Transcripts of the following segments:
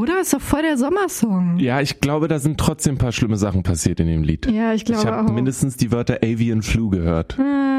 Oder? Ist doch voll der Sommersong. Ja, ich glaube, da sind trotzdem ein paar schlimme Sachen passiert in dem Lied. Ja, ich glaube auch. Ich habe mindestens die Wörter Avian Flu gehört.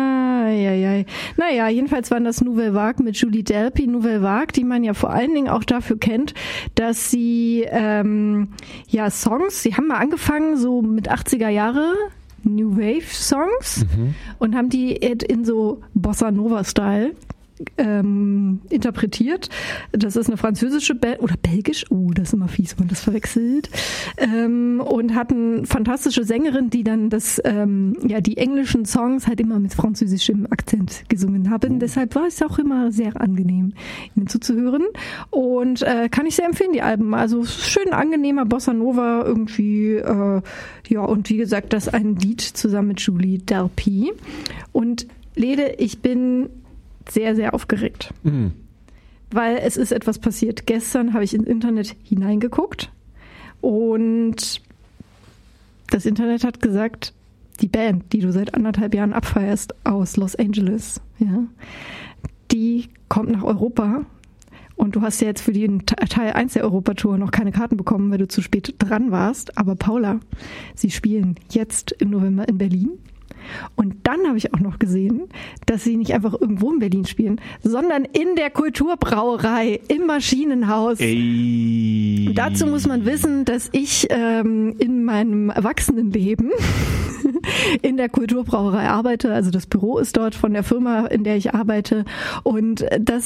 Naja, jedenfalls waren das Nouvelle Vague mit Julie Delpy. Nouvelle Vague, die man ja vor allen Dingen auch dafür kennt, dass sie Songs, sie haben mal angefangen so mit 80er Jahre New Wave Songs und haben die in so Bossa Nova Style interpretiert. Das ist eine französische Band oder belgisch. Oh, das ist immer fies, wenn man das verwechselt. Und hatten fantastische Sängerin, die dann die englischen Songs halt immer mit französischem Akzent gesungen haben. Deshalb war es auch immer sehr angenehm, ihnen zuzuhören. Und kann ich sehr empfehlen, die Alben. Also schön angenehmer Bossa Nova irgendwie. Und wie gesagt, das ein Lied zusammen mit Julie Delpy. Und Lede, ich bin sehr, sehr aufgeregt. Weil es ist etwas passiert. Gestern habe ich ins Internet hineingeguckt und das Internet hat gesagt, die Band, die du seit 1,5 Jahren abfeierst aus Los Angeles, ja, die kommt nach Europa und du hast ja jetzt für den Teil 1 der Europatour noch keine Karten bekommen, weil du zu spät dran warst. Aber Paula, sie spielen jetzt im November in Berlin. Und dann habe ich auch noch gesehen, dass sie nicht einfach irgendwo in Berlin spielen, sondern in der Kulturbrauerei im Maschinenhaus. Und dazu muss man wissen, dass ich in meinem Erwachsenenleben in der Kulturbrauerei arbeite. Also das Büro ist dort von der Firma, in der ich arbeite. Und das